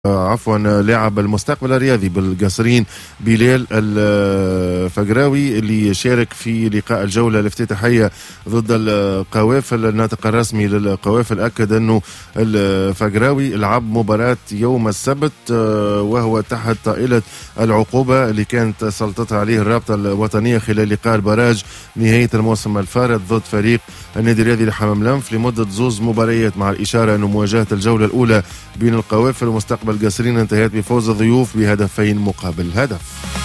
لاعب المستقبل الرياضي بالقصرين بلال الفقراوي اللي شارك في لقاء الجولة الافتتاحية ضد القوافل. الناطق الرسمي للقوافل أكد أنه الفقراوي لعب مباراة يوم السبت وهو تحت طائلة العقوبة اللي كانت سلطتها عليه الرابطة الوطنية خلال لقاء البراج نهاية الموسم الفارط ضد فريق النادي الرياضي لحمام لنف لمدة 2 مباريات، مع الإشارة أنه مواجهة الجولة الأولى بين القوافل ومستقبل القصرين انتهت بفوز الضيوف بهدفين مقابل هدف.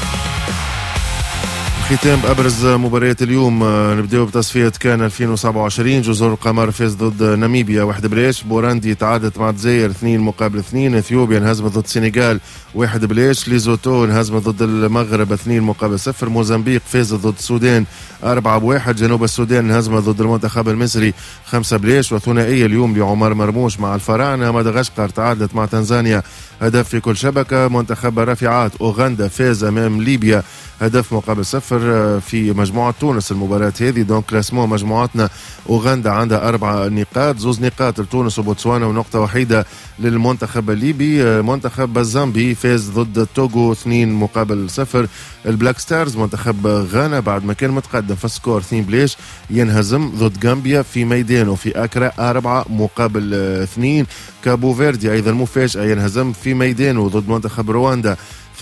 ختام أبرز مباريات اليوم، نبدأ بتصفية كان 2027. جزر القمر فاز ضد ناميبيا 1-0. بوراندي تعادلت مع الجزائر 2-2. اثيوبيا انهزمت ضد السنغال 1-0. ليزوتو انهزمت ضد المغرب 2-0. موزمبيق فاز ضد السودان 4-1. جنوب السودان انهزمت ضد المنتخب المصري 5-0. وثنائية اليوم لعمر مرموش مع الفراعنة. مدغشقر تعادلت مع تنزانيا هدف في كل شبكة. منتخب رافعات أوغندا فاز أمام ليبيا هدف مقابل 0 في مجموعة تونس. المباراة هذه دونك كلاسمون مجموعتنا: أوغندا عندها 4 نقاط، 2 نقاط لتونس وبوتسوانا ونقطة وحيدة للمنتخب الليبي. منتخب الزامبي فاز ضد التوغو 2-0. البلاك ستارز منتخب غانا بعد ما كان متقدم في السكور 2-0 ينهزم ضد غامبيا في ميدانه في أكرا 4-2. كابو فيردي أيضا مفاجأة ينهزم في ميدانه ضد منتخب رواندا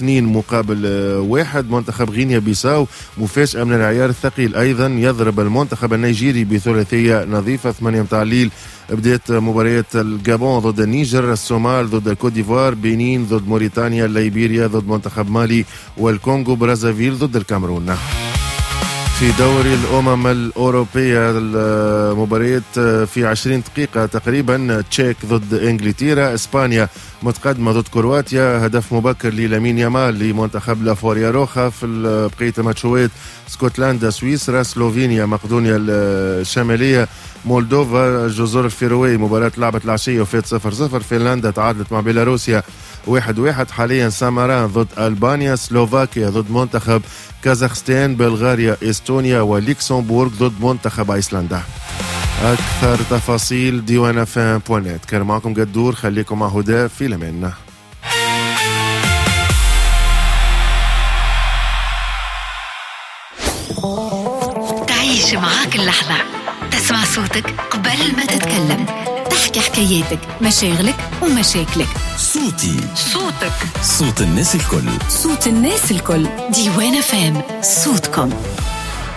2-1. منتخب غينيا بيساو مفاجأة من العيار الثقيل أيضا يضرب المنتخب النيجيري بثلاثية نظيفة 8 متاع الليل. بدأت مباريات الجابون ضد النيجر، الصومال ضد كوت ديفوار، بنين ضد موريتانيا، ليبيريا ضد منتخب مالي، والكونغو برازافيل ضد الكاميرون. في دوري الأمم الأوروبية المباريات في 20 دقيقة تقريبا: تشيك ضد إنجلترا، إسبانيا متقدمة ضد كرواتيا هدف مبكر للامين يامال لمنتخب لافوريا روخا. في بقية الماتشات: اسكتلندا سويسرا، سلوفينيا مقدونيا الشمالية، مولدوفا جزر الفيروي مباراة لعبت العشية وفات 0-0. فنلندا تعادلت مع بيلاروسيا 1-1. حاليا ساماران ضد ألبانيا، سلوفاكيا ضد منتخب كازاخستان، بلغاريا استونيا، وليكسمبورغ ضد منتخب ايسلندا. اكثر تفاصيل ديوانا فان بوانات. كان معكم قدور، خليكم مع هدى في لمنا. تعيش معاك اللحظة، تسمع صوتك قبل ما تتكلم، تحكي حكاياتك، مشاغلك ومشاكلك. صوتي، صوتك، صوت الناس الكل، صوت الناس الكل. ديوانا فام، صوتكم.